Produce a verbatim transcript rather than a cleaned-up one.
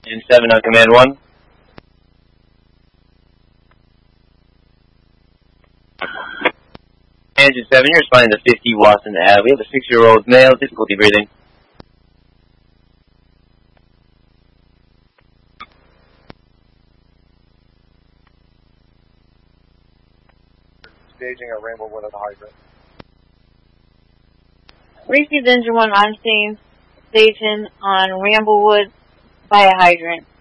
Engine seven on command one. Engine seven, you're responding to fifty Watson Ave. We have a six-year-old male, difficulty breathing. Staging at Ramblewood at the hydrant. Received engine one on scene, station on Ramblewood by a hydrant.